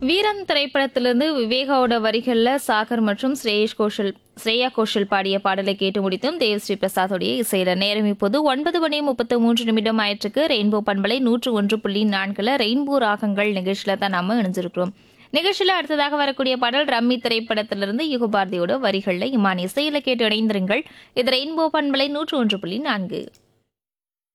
வீரம் திரைப்படத்திலிருந்து விவேகாவோட வரிகள்ல சாகர் மற்றும் ஸ்ரேயா கோஷல் பாடிய பாடலை கேட்டு முடித்தும் தேவஸ்ரீ பிரசாதோடைய இசையில நேரம் இப்போது 9:33 ஆயிற்றுக்கு ரெயின்போ பண்பலை 101.4 ரெயின்போ ராகங்கள் நிகழ்ச்சியில தான் நாம இணைஞ்சிருக்கிறோம். நிகழ்ச்சியில அடுத்ததாக வரக்கூடிய பாடல் ரம்மி திரைப்படத்திலிருந்து யுகபாரதியோட வரிகள்ல இமான் இசையில கேட்டு இணைந்திருங்கள். இது ரெயின்போ பண்பலை 101.4.